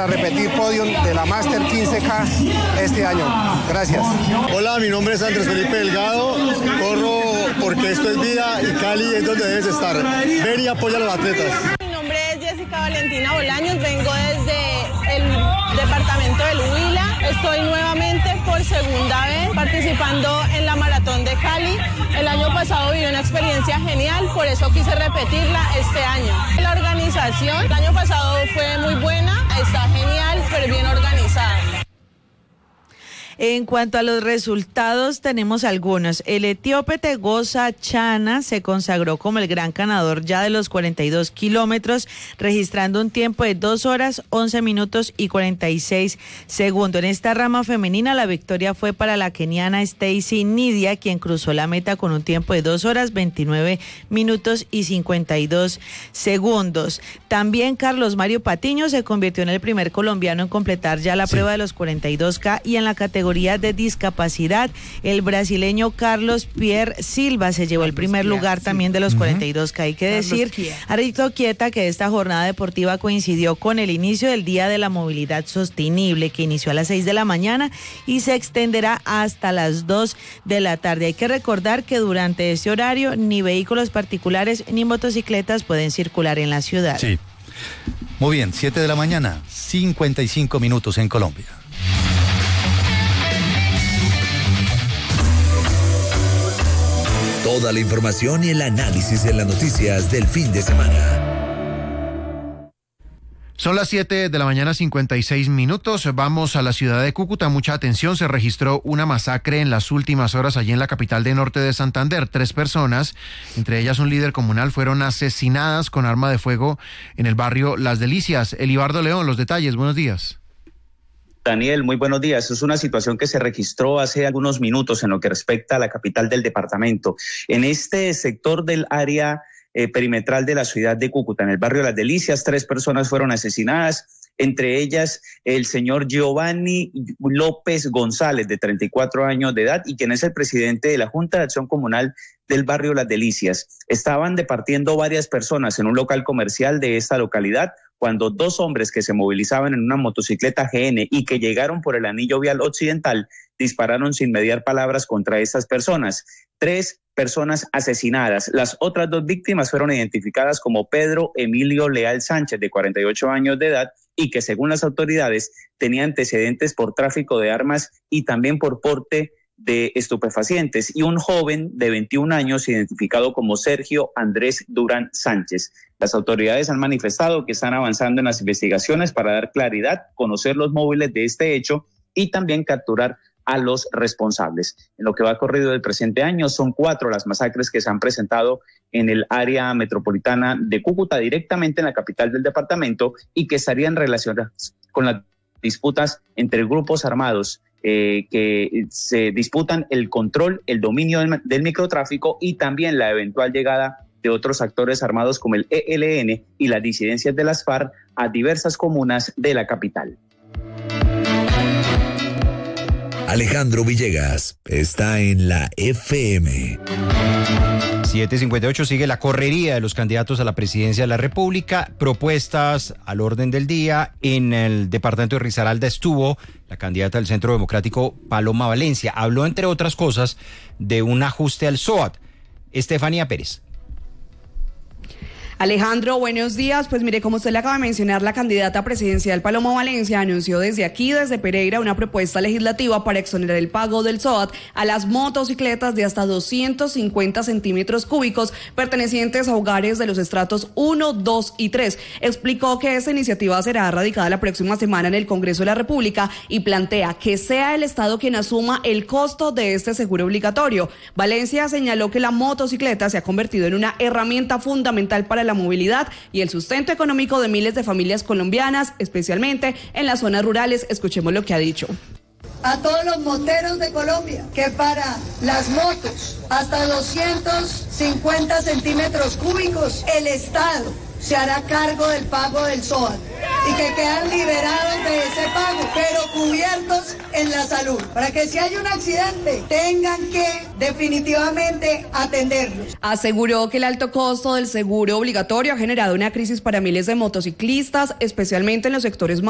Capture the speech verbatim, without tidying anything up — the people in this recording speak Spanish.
para repetir podio de la Master quince K este año. Gracias. Hola, mi nombre es Andrés Felipe Delgado, corro porque esto es vida y Cali es donde debes estar. Ven y apoya a los atletas. Mi nombre es Jessica Valentina Bolaños, vengo desde el departamento del Huila. Estoy nuevamente por segunda vez participando en la Maratón de Cali. El año pasado viví una experiencia genial, por eso quise repetirla este año. La organización el año pasado fue muy buena, está genial, pero bien organizada. En cuanto a los resultados, tenemos algunos. El etíope Tegosa Chana se consagró como el gran ganador ya de los cuarenta y dos kilómetros, registrando un tiempo de dos horas, once minutos y cuarenta y seis segundos. En esta rama femenina, la victoria fue para la keniana Stacy Nidia, quien cruzó la meta con un tiempo de dos horas, veintinueve minutos y cincuenta y dos segundos. También Carlos Mario Patiño se convirtió en el primer colombiano en completar ya la sí. prueba de los cuarenta y dos K, y en la categoría de discapacidad, el brasileño Carlos Pierre Silva se llevó el primer lugar también de los cuarenta y dos K. Hay que decir, Arito Quieta, que esta jornada deportiva coincidió con el inicio del Día de la Movilidad Sostenible, que inició a las seis de la mañana y se extenderá hasta las dos de la tarde. Hay que recordar que durante este horario ni vehículos particulares ni motocicletas pueden circular en la ciudad. Sí. Muy bien, siete de la mañana, cincuenta y cinco minutos en Colombia. Toda la información y el análisis de las noticias del fin de semana. Son las siete de la mañana, cincuenta y seis minutos. Vamos a la ciudad de Cúcuta. Mucha atención. Se registró una masacre en las últimas horas allí en la capital de Norte de Santander. Tres personas, entre ellas un líder comunal, fueron asesinadas con arma de fuego en el barrio Las Delicias. Elibardo León, los detalles. Buenos días. Daniel, muy buenos días. Es una situación que se registró hace algunos minutos en lo que respecta a la capital del departamento. En este sector del área eh, perimetral de la ciudad de Cúcuta, en el barrio Las Delicias, tres personas fueron asesinadas, entre ellas el señor Giovanni López González, de treinta y cuatro años de edad, y quien es el presidente de la Junta de Acción Comunal del barrio Las Delicias. Estaban departiendo varias personas en un local comercial de esta localidad, cuando dos hombres que se movilizaban en una motocicleta G N y que llegaron por el anillo vial occidental dispararon sin mediar palabras contra estas personas. Tres personas asesinadas. Las otras dos víctimas fueron identificadas como Pedro Emilio Leal Sánchez, de cuarenta y ocho años de edad, y que según las autoridades tenía antecedentes por tráfico de armas y también por porte de estupefacientes, y un joven de veintiún años identificado como Sergio Andrés Durán Sánchez. Las autoridades han manifestado que están avanzando en las investigaciones para dar claridad, conocer los móviles de este hecho y también capturar a los responsables. En lo que va corrido del presente año, son cuatro las masacres que se han presentado en el área metropolitana de Cúcuta, directamente en la capital del departamento, y que estarían relacionadas con las disputas entre grupos armados eh, que se disputan el control, el dominio del, del microtráfico y también la eventual llegada de otros actores armados como el E L N y las disidencias de las FARC a diversas comunas de la capital. Alejandro Villegas está en la F M. siete cincuenta y ocho, sigue la correría de los candidatos a la presidencia de la República. Propuestas al orden del día. En el departamento de Risaralda estuvo la candidata del Centro Democrático, Paloma Valencia. Habló, entre otras cosas, de un ajuste al S O A T. Estefanía Pérez. Alejandro, buenos días. Pues mire, como usted le acaba de mencionar, la candidata presidencial Paloma Valencia anunció desde aquí, desde Pereira, una propuesta legislativa para exonerar el pago del S O A T a las motocicletas de hasta doscientos cincuenta centímetros cúbicos pertenecientes a hogares de los estratos uno, dos y tres. Explicó que esta iniciativa será radicada la próxima semana en el Congreso de la República y plantea que sea el Estado quien asuma el costo de este seguro obligatorio. Valencia señaló que la motocicleta se ha convertido en una herramienta fundamental para la movilidad y el sustento económico de miles de familias colombianas, especialmente en las zonas rurales. Escuchemos lo que ha dicho. A todos los moteros de Colombia, que para las motos hasta doscientos cincuenta centímetros cúbicos, el Estado se hará cargo del pago del S O A T y que quedan liberados de ese pago, pero cubiertos en la salud, para que si hay un accidente tengan que definitivamente atenderlos. Aseguró que el alto costo del seguro obligatorio ha generado una crisis para miles de motociclistas, especialmente en los sectores más